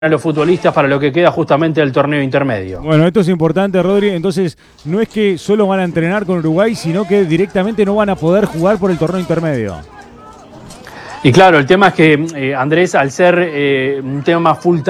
a los futbolistas para lo que queda justamente del torneo intermedio. Bueno, esto es importante, Rodri. Entonces, no es que solo van a entrenar con Uruguay, sino que directamente no van a poder jugar por el torneo intermedio. Y claro, el tema es que, Andrés, al ser un tema full